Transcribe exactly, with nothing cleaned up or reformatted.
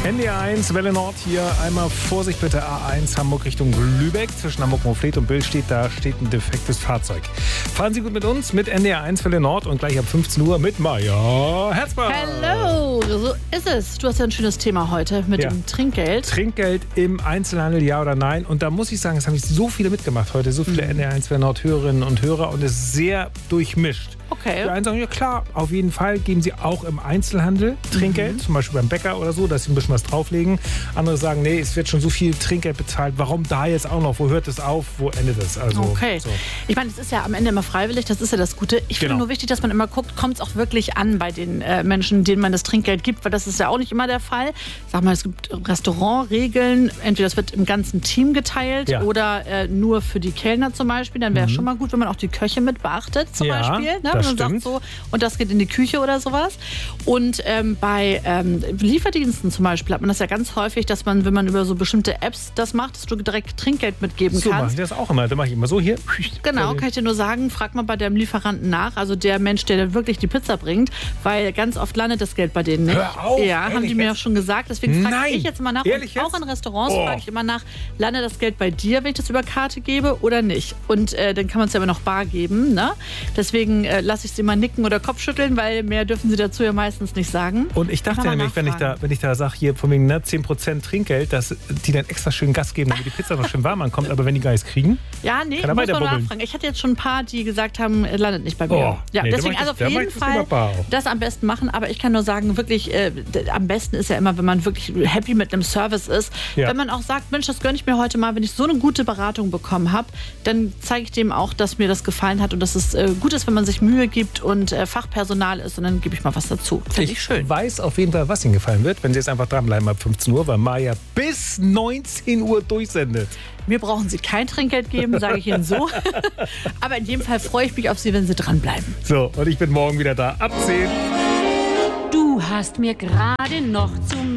N D R eins, Welle Nord hier. Einmal Vorsicht bitte, A eins Hamburg Richtung Lübeck. Zwischen Hamburg-Moorfleet und Bill steht, da steht ein defektes Fahrzeug. Fahren Sie gut mit uns, mit N D R eins, Welle Nord und gleich ab fünfzehn Uhr mit Maja Herzberg. Hallo, so ist es. Du hast ja ein schönes Thema heute mit ja. dem Trinkgeld. Trinkgeld im Einzelhandel, ja oder nein? Und da muss ich sagen, es haben sich so viele mitgemacht heute, so viele mhm. N D R eins, Welle Nord Hörerinnen und Hörer und es ist sehr durchmischt. Okay. Die einen sagen, ja klar, auf jeden Fall geben sie auch im Einzelhandel Trinkgeld, mhm. zum Beispiel beim Bäcker oder so, dass sie ein bisschen was drauflegen. Andere sagen, nee, es wird schon so viel Trinkgeld bezahlt, warum da jetzt auch noch? Wo hört es auf? Wo endet es? Also, okay. So. Ich meine, es ist ja am Ende immer freiwillig, das ist ja das Gute. Ich genau. finde nur wichtig, dass man immer guckt, kommt es auch wirklich an bei den äh, Menschen, denen man das Trinkgeld gibt, weil das ist ja auch nicht immer der Fall. Sag mal, es gibt Restaurantregeln, entweder das wird im ganzen Team geteilt ja. oder äh, nur für die Kellner zum Beispiel. Dann wäre es mhm. schon mal gut, wenn man auch die Köche mit beachtet zum ja, Beispiel. Ne? Das und sagt so, und das geht in die Küche oder sowas. Und ähm, bei ähm, Lieferdiensten zum Beispiel hat man das ja ganz häufig, dass man, wenn man über so bestimmte Apps das macht, dass du direkt Trinkgeld mitgeben so kannst. So mache ich das auch immer. Da mache ich immer so hier. Genau, kann ich dir nur sagen, frag mal bei deinem Lieferanten nach, also der Mensch, der wirklich die Pizza bringt, weil ganz oft landet das Geld bei denen nicht. Hör auf, ja, haben die mir auch schon gesagt. Deswegen frage ich jetzt mal nach. Ehrlich auch jetzt? in Restaurants oh. frage ich immer nach, landet das Geld bei dir, wenn ich das über Karte gebe oder nicht? Und äh, dann kann man es ja immer noch bar geben. Ne? Deswegen äh, lasse ich sie mal nicken oder Kopfschütteln, weil mehr dürfen sie dazu ja meistens nicht sagen. Und ich dachte nämlich, wenn ich da, wenn ich da sage, hier von wegen ne, zehn Prozent Trinkgeld, dass die dann extra schön Gas geben, damit die Pizza noch schön warm ankommt. Aber wenn die gar nichts kriegen, ja, nee, kann er muss man weiter nachfragen. Ich hatte jetzt schon ein paar, die gesagt haben, landet nicht bei mir. Oh, ja, nee, deswegen also auf jeden Fall das am besten machen. Aber ich kann nur sagen, wirklich, äh, am besten ist ja immer, wenn man wirklich happy mit einem Service ist. Ja. Wenn man auch sagt, Mensch, das gönne ich mir heute mal, wenn ich so eine gute Beratung bekommen habe, dann zeige ich dem auch, dass mir das gefallen hat und dass es äh, gut ist, wenn man sich Mühe gibt und äh, Fachpersonal ist und dann gebe ich mal was dazu. Finde ich schön. Ich weiß auf jeden Fall, was Ihnen gefallen wird, wenn Sie jetzt einfach dranbleiben ab fünfzehn Uhr, weil Maja bis neunzehn Uhr durchsendet. Mir brauchen Sie kein Trinkgeld geben, sage ich Ihnen so. Aber in dem Fall freue ich mich auf Sie, wenn Sie dranbleiben. So, und ich bin morgen wieder da ab zehn. Du hast mir gerade noch zum